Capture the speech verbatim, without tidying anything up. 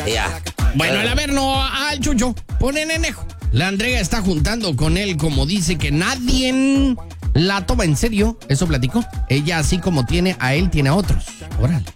Ya. Bueno, el Averno al Chucho pone nenejo. La Andrea está juntando con él, como dice que nadie la toma en serio. Eso platicó. Ella, así como tiene a él, tiene a otros. Órale.